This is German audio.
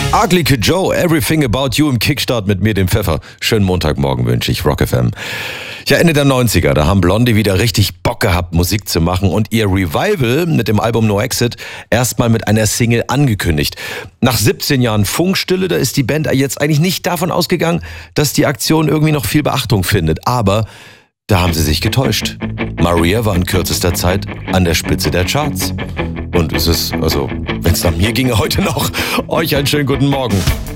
Ugly Kid Joe, Everything About You im Kickstart mit mir, dem Pfeffer. Schönen Montagmorgen wünsche ich, Rock FM. Ja, Ende der 90er, da haben Blondie wieder richtig Bock gehabt, Musik zu machen und ihr Revival mit dem Album No Exit erstmal mit einer Single angekündigt. Nach 17 Jahren Funkstille, da ist die Band jetzt eigentlich nicht davon ausgegangen, dass die Aktion irgendwie noch viel Beachtung findet. Aber da haben sie sich getäuscht. Maria war in kürzester Zeit an der Spitze der Charts. Und es ist, wenn es nach mir ginge, heute noch. Euch einen schönen guten Morgen.